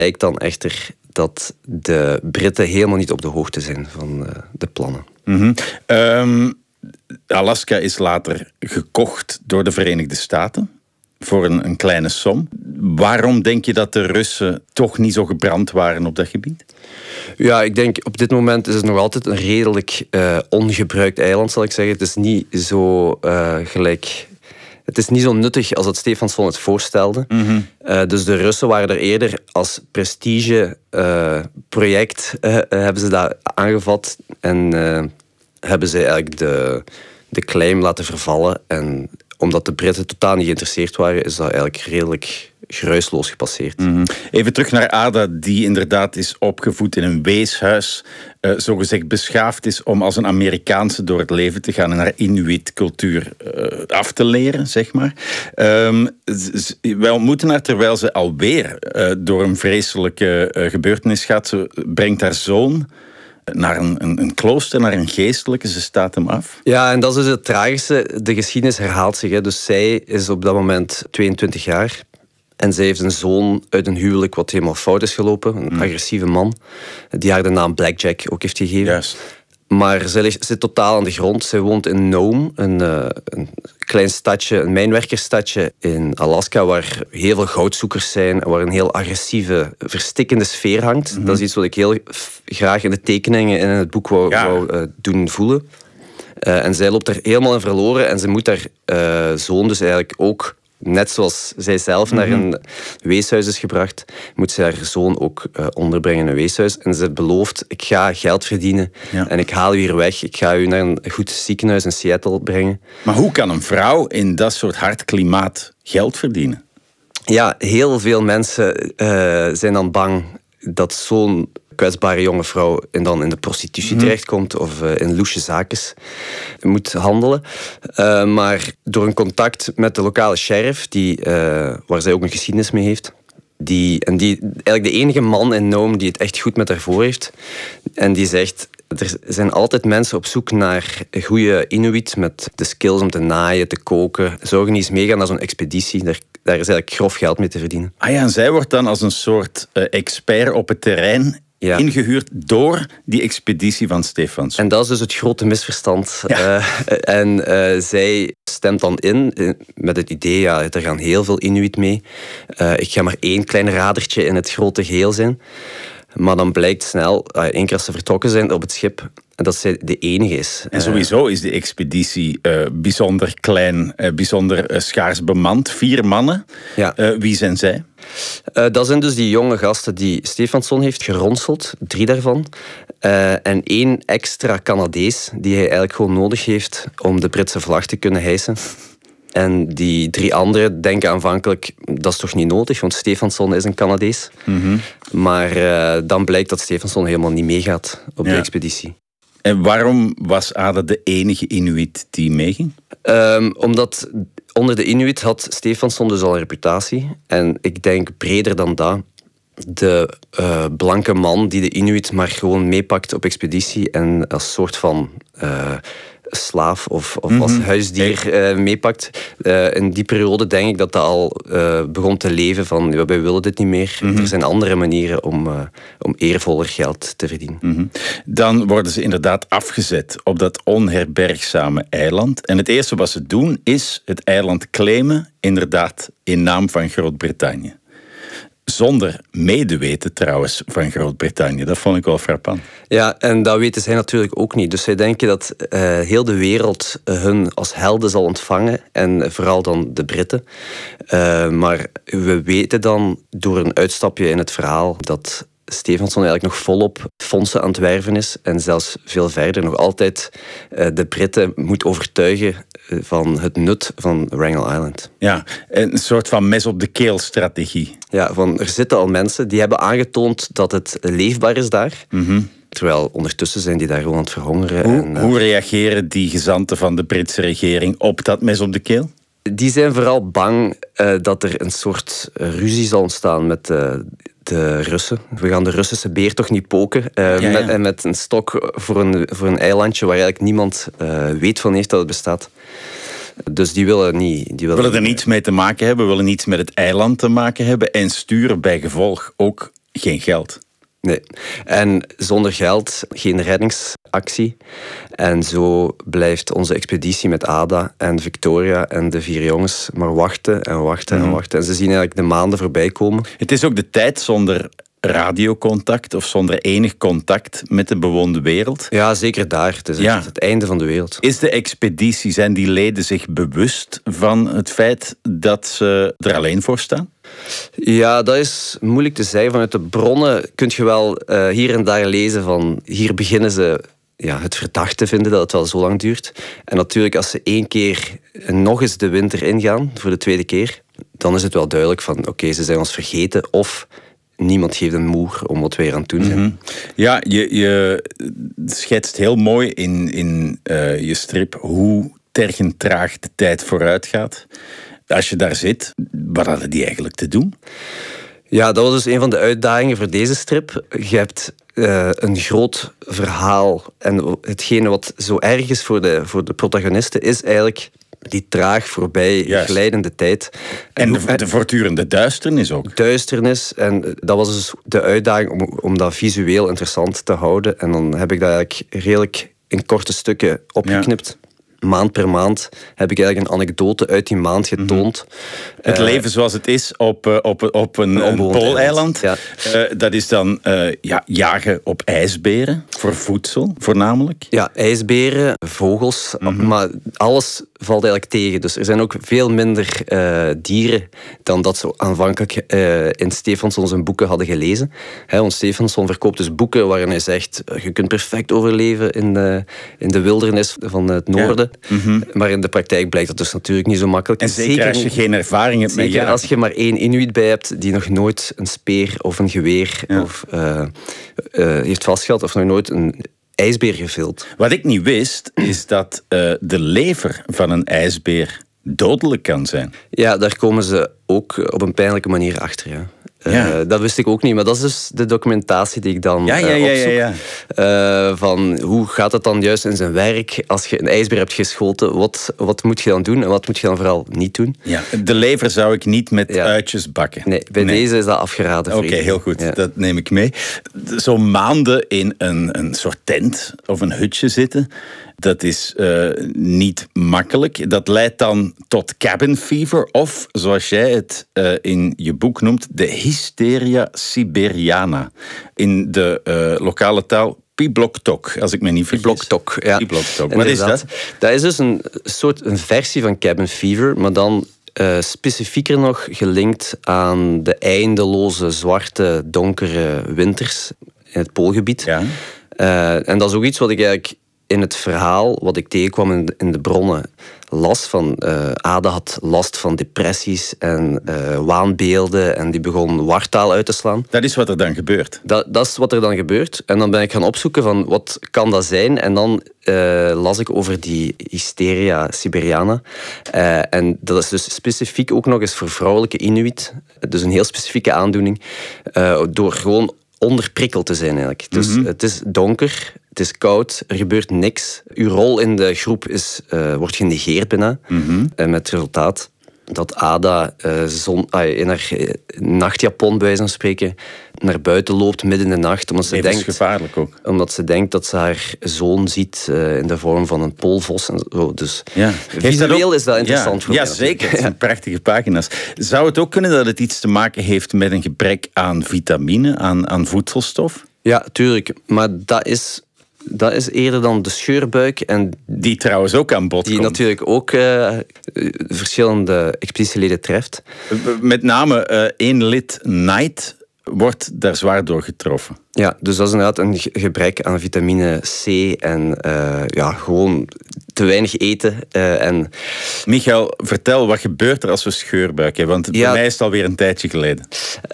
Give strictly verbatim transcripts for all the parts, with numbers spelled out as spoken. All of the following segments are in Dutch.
Blijkt dan echter dat de Britten helemaal niet op de hoogte zijn van uh, de plannen. Mm-hmm. Um, Alaska is later gekocht door de Verenigde Staten voor een, een kleine som. Waarom denk je dat de Russen toch niet zo gebrand waren op dat gebied? Ja, ik denk op dit moment is het nog altijd een redelijk uh, ongebruikt eiland, zal ik zeggen. Het is niet zo uh, gelijk... Het is niet zo nuttig als het Stefansson het voorstelde. Mm-hmm. Uh, dus de Russen waren er eerder als prestige-project uh, uh, hebben ze dat aangevat en uh, hebben ze eigenlijk de, de claim laten vervallen. En omdat de Britten totaal niet geïnteresseerd waren, is dat eigenlijk redelijk geruisloos gepasseerd. Mm-hmm. Even terug naar Ada, die inderdaad is opgevoed in een weeshuis, uh, zogezegd beschaafd is om als een Amerikaanse door het leven te gaan en haar Inuit-cultuur uh, af te leren, zeg maar. Um, z- wij ontmoeten haar terwijl ze alweer uh, door een vreselijke uh, gebeurtenis gaat. Ze brengt haar zoon naar een, een, een klooster, naar een geestelijke. Ze staat hem af. Ja, en dat is dus het tragische. De geschiedenis herhaalt zich. Hè. Dus zij is op dat moment tweeëntwintig jaar. En zij heeft een zoon uit een huwelijk wat helemaal fout is gelopen. Een mm. agressieve man. Die haar de naam Blackjack ook heeft gegeven. Juist. Maar zij ligt, zit totaal aan de grond. Zij woont in Nome, een, uh, een klein stadje, een mijnwerkersstadje in Alaska, waar heel veel goudzoekers zijn en waar een heel agressieve, verstikkende sfeer hangt. Mm-hmm. Dat is iets wat ik heel f- graag in de tekeningen en in het boek wou, ja. wou uh, doen voelen. Uh, en zij loopt er helemaal in verloren en ze moet haar uh, zoon dus eigenlijk ook, net zoals zij zelf mm-hmm. naar een weeshuis is gebracht, moet ze haar zoon ook uh, onderbrengen in een weeshuis. En ze belooft, ik ga geld verdienen ja. en ik haal u hier weg. Ik ga u naar een goed ziekenhuis in Seattle brengen. Maar hoe kan een vrouw in dat soort hard klimaat geld verdienen? Ja, heel veel mensen uh, zijn dan bang dat zo'n kwetsbare jonge vrouw en dan in de prostitutie mm-hmm. terechtkomt of uh, in loesje zakens moet handelen. Uh, maar door een contact met de lokale sheriff, die, uh, waar zij ook een geschiedenis mee heeft, die, en die eigenlijk de enige man in Nome die het echt goed met haar voor heeft, en die zegt, er zijn altijd mensen op zoek naar een goede Inuit met de skills om te naaien, te koken. Zou je niet eens meegaan naar zo'n expeditie? Daar, daar is eigenlijk grof geld mee te verdienen. Ah ja, en zij wordt dan als een soort uh, expert op het terrein ja. ingehuurd door die expeditie van Stefansson. En dat is dus het grote misverstand. Ja. Uh, en uh, zij stemt dan in uh, met het idee, ja, er gaan heel veel Inuit mee. Uh, ik ga maar één klein radertje in het grote geheel zijn. Maar dan blijkt snel, uh, één keer als ze vertrokken zijn op het schip, dat zij de enige is. En sowieso is de expeditie uh, bijzonder klein, uh, bijzonder uh, schaars bemand. Vier mannen. Ja. Uh, wie zijn zij? Uh, dat zijn dus die jonge gasten die Stefansson heeft geronseld. Drie daarvan. Uh, en één extra Canadees die hij eigenlijk gewoon nodig heeft om de Britse vlag te kunnen hijsen. En die drie anderen denken aanvankelijk, dat is toch niet nodig, want Stefansson is een Canadees. Mm-hmm. Maar uh, dan blijkt dat Stefansson helemaal niet meegaat op ja. de expeditie. En waarom was Ada de enige Inuit die meeging? Um, omdat onder de Inuit had Stefansson dus al een reputatie. En ik denk breder dan dat. De uh, blanke man die de Inuit maar gewoon meepakt op expeditie en als soort van Uh, slaaf of, of mm-hmm. als huisdier uh, meepakt. Uh, in die periode denk ik dat dat al uh, begon te leven van ja, wij willen dit niet meer. Mm-hmm. Er zijn andere manieren om, uh, om eervoller geld te verdienen. Mm-hmm. Dan worden ze inderdaad afgezet op dat onherbergzame eiland. En het eerste wat ze doen is het eiland claimen, inderdaad in naam van Groot-Brittannië. Zonder medeweten trouwens van Groot-Brittannië. Dat vond ik wel frappant. Ja, en dat weten zij natuurlijk ook niet. Dus zij denken dat uh, heel de wereld hun als helden zal ontvangen. En vooral dan de Britten. Uh, maar we weten dan door een uitstapje in het verhaal dat Stefansson eigenlijk nog volop fondsen aan het werven is. En zelfs veel verder nog altijd uh, de Britten moet overtuigen van het nut van Wrangel Island. Ja, een soort van mes op de keel strategie. Ja, van er zitten al mensen die hebben aangetoond dat het leefbaar is daar. Mm-hmm. Terwijl ondertussen zijn die daar gewoon aan het verhongeren. Hoe, en, uh, hoe reageren die gezanten van de Britse regering op dat mes op de keel? Die zijn vooral bang uh, dat er een soort ruzie zal ontstaan met uh, de Russen. We gaan de Russische beer toch niet poken. Uh, ja, ja. Met, met een stok voor een, voor een eilandje waar eigenlijk niemand uh, weet van heeft dat het bestaat. Dus die willen niet... Die willen, willen er niets mee te maken hebben, willen niets met het eiland te maken hebben en sturen bij gevolg ook geen geld. Nee. En zonder geld geen reddingsactie. En zo blijft onze expeditie met Ada en Victoria en de vier jongens maar wachten en wachten en Mhm. wachten. En ze zien eigenlijk de maanden voorbij komen. Het is ook de tijd zonder radiocontact of zonder enig contact met de bewoonde wereld. Ja, zeker daar. Het is echt Ja. het einde van de wereld. Is de expeditie, zijn die leden zich bewust van het feit dat ze er alleen voor staan? Ja, dat is moeilijk te zeggen. Vanuit de bronnen kun je wel uh, hier en daar lezen van... Hier beginnen ze ja, het verdacht te vinden dat het wel zo lang duurt. En natuurlijk, als ze één keer nog eens de winter ingaan, voor de tweede keer, dan is het wel duidelijk van... Oké, okay, ze zijn ons vergeten of... Niemand geeft een moer om wat wij aan het doen zijn. Mm-hmm. Ja, je, je schetst heel mooi in, in uh, je strip hoe tergend traag de tijd vooruit gaat. Als je daar zit, wat hadden die eigenlijk te doen? Ja, dat was dus een van de uitdagingen voor deze strip. Je hebt uh, een groot verhaal en hetgene wat zo erg is voor de, voor de protagonisten is eigenlijk... die traag voorbij Juist. glijdende tijd. En de, de voortdurende duisternis ook. Duisternis. En dat was dus de uitdaging om, om dat visueel interessant te houden. En dan heb ik dat eigenlijk redelijk in korte stukken opgeknipt. Ja. Maand per maand heb ik eigenlijk een anekdote uit die maand getoond. Mm-hmm. Het uh, leven zoals het is op, uh, op, op een, een pooleiland. Ja. Uh, dat is dan uh, ja, jagen op ijsberen, voor voedsel voornamelijk. Ja, ijsberen, vogels, mm-hmm. maar alles valt eigenlijk tegen. Dus er zijn ook veel minder uh, dieren dan dat ze aanvankelijk uh, in Stefansson zijn boeken hadden gelezen. He, want Stefansson verkoopt dus boeken waarin hij zegt je kunt perfect overleven in de, in de wildernis van het noorden. Ja. Mm-hmm. Maar in de praktijk blijkt dat dus natuurlijk niet zo makkelijk. En zeker, zeker als je geen ervaring hebt met Zeker als je maar één Inuit bij hebt die nog nooit een speer of een geweer ja. of, uh, uh, heeft vastgehad of nog nooit een ijsbeer gevild. Wat ik niet wist, is dat uh, de lever van een ijsbeer dodelijk kan zijn. Ja, daar komen ze ook op een pijnlijke manier achter, ja. Ja. Uh, dat wist ik ook niet, maar dat is dus de documentatie die ik dan ja, ja, uh, ja, opzoek. ja, ja. Uh, van hoe gaat het dan juist in zijn werk als je een ijsbeer hebt geschoten? Wat, wat moet je dan doen en wat moet je dan vooral niet doen? Ja, de lever zou ik niet met ja. uitjes bakken. Nee, bij nee. deze is dat afgeraden. Oké, okay, heel goed. Ja. Dat neem ik mee. Zo maanden in een, een soort tent of een hutje zitten... Dat is uh, niet makkelijk. Dat leidt dan tot cabin fever of, zoals jij het uh, in je boek noemt, de hysteria siberiana. In de uh, lokale taal Pibloktok, als ik me niet vergis. Pibloktok, ja. Pibloktok. Wat is dat? Dat is dus een soort een versie van cabin fever, maar dan uh, specifieker nog gelinkt aan de eindeloze, zwarte, donkere winters in het Poolgebied. Ja. Uh, en dat is ook iets wat ik eigenlijk in het verhaal, wat ik tegenkwam in de, in de bronnen, las van... Uh, Ada had last van depressies en uh, waanbeelden en die begon wartaal uit te slaan. Dat is wat er dan gebeurt? Dat, dat is wat er dan gebeurt. En dan ben ik gaan opzoeken van wat kan dat zijn. En dan uh, las ik over die hysteria siberiana. Uh, en dat is dus specifiek ook nog eens voor vrouwelijke Inuit. Dus een heel specifieke aandoening. Uh, door gewoon onderprikkeld te zijn eigenlijk. Dus mm-hmm. het is donker, het is koud, er gebeurt niks. Uw rol in de groep is, uh, wordt genegeerd bijna. Mm-hmm. Uh, met het resultaat dat Ada uh, zon, uh, in haar uh, nachtjapon, bij wijze van spreken, naar buiten loopt midden in de nacht. Omdat ze, denkt, gevaarlijk ook. Omdat ze denkt dat ze haar zoon ziet uh, in de vorm van een poolvos. En zo. Dus ja. visueel ook, is dat interessant ja, voor ja, mij. Ja, zeker. Het zijn prachtige pagina's. Zou het ook kunnen dat het iets te maken heeft met een gebrek aan vitamine, aan, aan voedselstof? Ja, tuurlijk. Maar dat is... Dat is eerder dan de scheurbuik. En die trouwens ook aan bod die komt. Die natuurlijk ook uh, verschillende expeditieleden treft. Met name uh, één lid, Knight, wordt daar zwaar door getroffen. Ja, dus dat is inderdaad een gebrek aan vitamine C en uh, ja, gewoon te weinig eten. Uh, en... Michael, vertel, wat gebeurt er als we scheurbuik hebben? Want ja, bij mij is het alweer een tijdje geleden.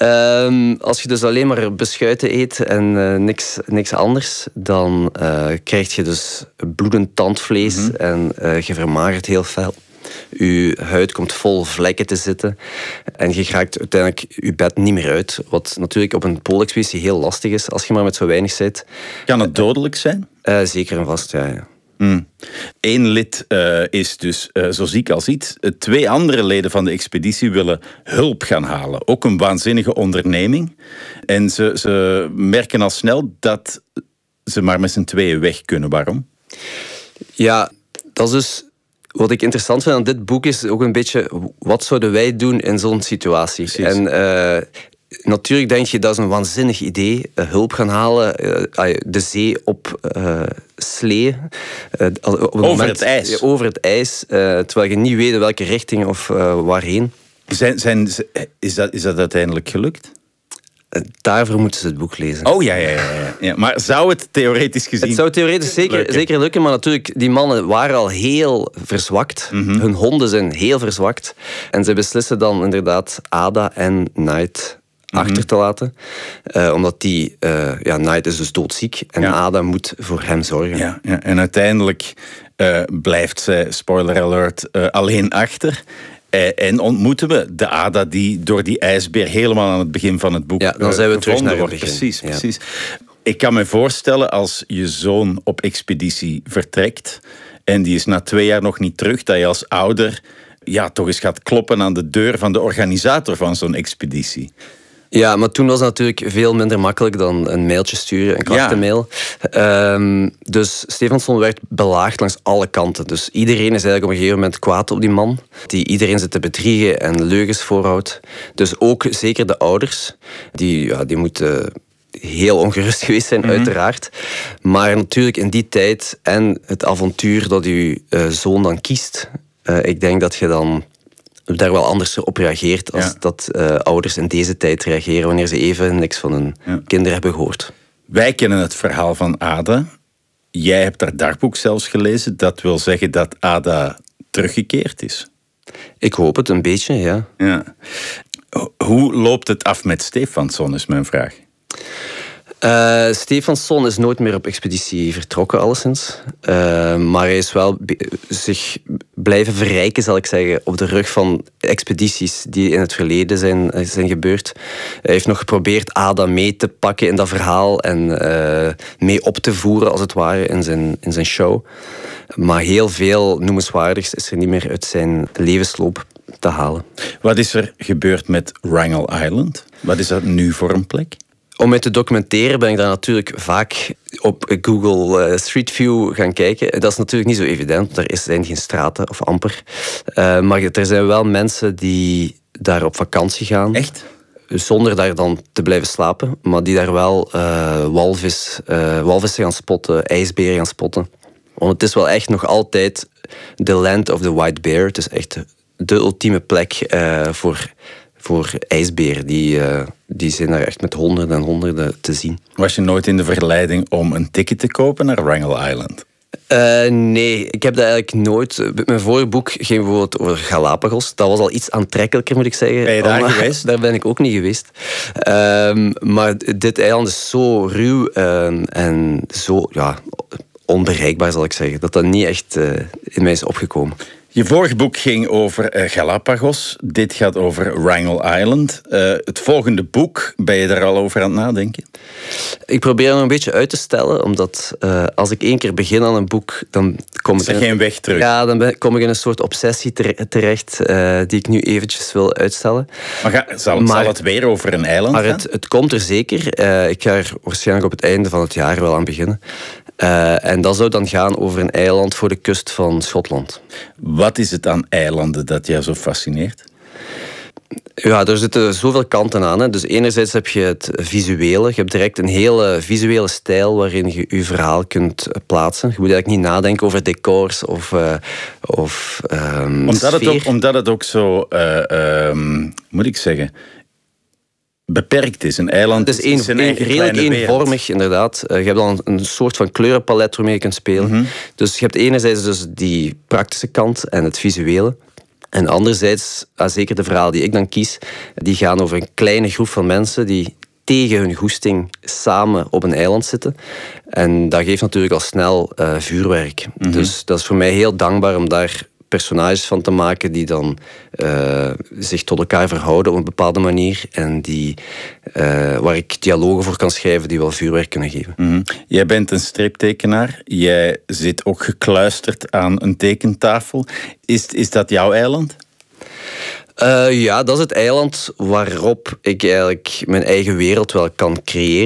Um, als je dus alleen maar beschuiten eet en uh, niks, niks anders, dan uh, krijg je dus bloedend tandvlees mm-hmm. en uh, je vermagert heel fel. Je huid komt vol vlekken te zitten en je raakt uiteindelijk je bed niet meer uit. Wat natuurlijk op een poolexpeditie heel lastig is als je maar met zo weinig zit. Kan het dodelijk zijn? Uh, zeker en vast, ja, ja. Mm. Eén lid uh, is dus uh, zo ziek als iets. Uh, twee andere leden van de expeditie willen hulp gaan halen. Ook een waanzinnige onderneming. En ze, ze merken al snel dat ze maar met z'n tweeën weg kunnen. Waarom? Ja, dat is dus... Wat ik interessant vind aan dit boek is ook een beetje... Wat zouden wij doen in zo'n situatie? Precies. En uh, natuurlijk denk je, dat is een waanzinnig idee. Uh, hulp gaan halen, uh, de zee op uh, sleeën. Uh, op het over moment, het ijs. Over het ijs, uh, terwijl je niet weet welke richting of uh, waarheen. Zijn, zijn, is, dat, is dat uiteindelijk gelukt? Daarvoor moeten ze het boek lezen. Oh ja, ja, ja, ja. Maar zou het theoretisch gezien... Het zou theoretisch zeker lukken. zeker lukken, maar natuurlijk, die mannen waren al heel verzwakt. Mm-hmm. Hun honden zijn heel verzwakt. En ze beslissen dan inderdaad Ada en Night mm-hmm. achter te laten. Uh, omdat die... Uh, ja, Night is dus doodziek. En ja. Ada moet voor hem zorgen. Ja, ja. En uiteindelijk uh, blijft zij, spoiler alert, uh, alleen achter... En ontmoeten we de Ada die door die ijsbeer helemaal aan het begin van het boek ja, dan zijn we terug naar het begin. Precies, ja. precies. Ik kan me voorstellen als je zoon op expeditie vertrekt en die is na twee jaar nog niet terug, dat je als ouder ja, toch eens gaat kloppen aan de deur van de organisator van zo'n expeditie. Ja, maar toen was het natuurlijk veel minder makkelijk dan een mailtje sturen, een klachtenmail. Ja. Um, dus Stefansson werd belaagd langs alle kanten. Dus iedereen is eigenlijk op een gegeven moment kwaad op die man. Die iedereen zit te bedriegen en leugens voorhoudt. Dus ook zeker de ouders. Die, ja, die moeten heel ongerust geweest zijn, mm-hmm. uiteraard. Maar natuurlijk in die tijd en het avontuur dat uw uh, zoon dan kiest... Uh, ik denk dat je dan... daar wel anders op reageert als ja. dat uh, ouders in deze tijd reageren wanneer ze even niks van hun ja. kinderen hebben gehoord. Wij kennen het verhaal van Ada. Jij hebt haar dagboek zelfs gelezen. Dat wil zeggen dat Ada teruggekeerd is. Ik hoop het een beetje, ja. ja. Hoe loopt het af met Stefansson, is mijn vraag. Uh, Stefansson is nooit meer op expeditie vertrokken, alleszins. Uh, maar hij is wel be- zich blijven verrijken, zal ik zeggen, op de rug van expedities die in het verleden zijn, zijn gebeurd. Hij heeft nog geprobeerd Ada mee te pakken in dat verhaal en uh, mee op te voeren, als het ware, in zijn, in zijn show. Maar heel veel noemenswaardigs is er niet meer uit zijn levensloop te halen. Wat is er gebeurd met Wrangel Island? Wat is dat nu voor een plek? Om mij te documenteren ben ik daar natuurlijk vaak op Google Street View gaan kijken. Dat is natuurlijk niet zo evident. Er zijn geen straten, of amper. Uh, maar er zijn wel mensen die daar op vakantie gaan. Echt? Zonder daar dan te blijven slapen. Maar die daar wel uh, walvis, uh, walvissen gaan spotten, ijsberen gaan spotten. Want het is wel echt nog altijd the land of the white bear. Het is echt de ultieme plek uh, voor... voor ijsberen. Die, uh, die zijn daar echt met honderden en honderden te zien. Was je nooit in de verleiding om een ticket te kopen naar Wrangel Island? Uh, nee, ik heb dat eigenlijk nooit... Mijn vorige boek ging bijvoorbeeld over Galapagos. Dat was al iets aantrekkelijker, moet ik zeggen. Ben je daar oh, geweest? Daar ben ik ook niet geweest. Um, maar dit eiland is zo ruw um, en zo ja, onbereikbaar, zal ik zeggen. Dat dat niet echt uh, in mij is opgekomen. Je vorige boek ging over uh, Galapagos. Dit gaat over Wrangel Island. Uh, het volgende boek, ben je daar al over aan het nadenken? Ik probeer nog een beetje uit te stellen, omdat uh, als ik één keer begin aan een boek, dan kom ik... Is er geen weg terug? Ja, dan ben, kom ik in een soort obsessie terecht, uh, die ik nu eventjes wil uitstellen. Maar, ga, zal, maar zal het weer over een eiland maar gaan? Het, het komt er zeker. Uh, ik ga er waarschijnlijk op het einde van het jaar wel aan beginnen. Uh, en dat zou dan gaan over een eiland voor de kust van Schotland. Wat is het aan eilanden dat jou zo fascineert? Ja, er zitten zoveel kanten aan. Hè. Dus enerzijds heb je het visuele. Je hebt direct een hele visuele stijl waarin je je verhaal kunt plaatsen. Je moet eigenlijk niet nadenken over decors of, uh, of um, omdat, het ook, sfeer. omdat het ook zo, uh, um, moet ik zeggen... beperkt is. Een eiland het is, een, is een een, redelijk eenvormig, inderdaad. Uh, je hebt dan een, een soort van kleurenpalet waarmee je kunt spelen. Mm-hmm. Dus je hebt enerzijds dus die praktische kant en het visuele. En anderzijds, uh, zeker de verhalen die ik dan kies, die gaan over een kleine groep van mensen die tegen hun goesting samen op een eiland zitten. En dat geeft natuurlijk al snel uh, vuurwerk. Mm-hmm. Dus dat is voor mij heel dankbaar om daar personages van te maken die dan uh, zich tot elkaar verhouden op een bepaalde manier en die, uh, waar ik dialogen voor kan schrijven die wel vuurwerk kunnen geven. Mm-hmm. Jij bent een striptekenaar. Jij zit ook gekluisterd aan een tekentafel. Is, is dat jouw eiland? Uh, ja, dat is het eiland waarop ik eigenlijk mijn eigen wereld wel kan creëren.